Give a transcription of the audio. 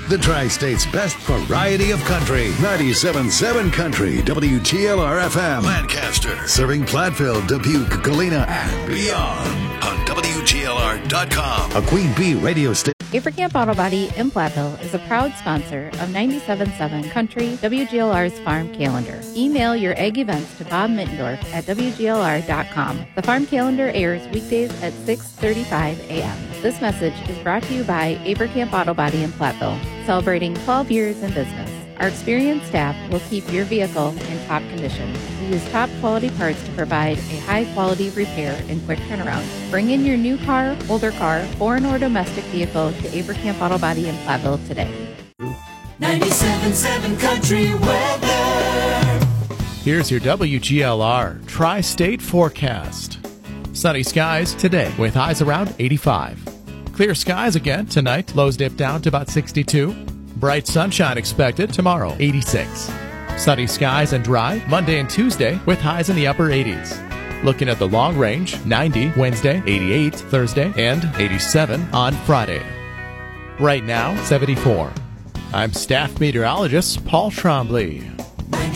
The Tri-State's best variety of country. 97.7 Country, WGLR-FM. Lancaster. Serving Platteville, Dubuque, Galena, and beyond. On WGLR.com. A Queen Bee radio station. Avercamp Auto Body in Platteville is a proud sponsor of 97.7 Country, WGLR's Farm Calendar. Email your egg events to Bob Mittendorf at WGLR.com. The Farm Calendar airs weekdays at 6:35 a.m. This message is brought to you by Avercamp Auto Body in Platteville, celebrating 12 years in business. Our experienced staff will keep your vehicle in top condition. We use top quality parts to provide a high quality repair and quick turnaround. Bring in your new car, older car, foreign or domestic vehicle to Avercamp Auto Body in Platteville today. 97.7 Country weather. Here's your WGLR Tri-State forecast. Sunny skies today with highs around 85. Clear skies again tonight. Lows dip down to about 62. Bright sunshine expected tomorrow, 86. Sunny skies and dry Monday and Tuesday with highs in the upper 80s. Looking at the long range, 90 Wednesday, 88 Thursday, and 87 on Friday. Right now, 74. I'm staff meteorologist Paul Trombley.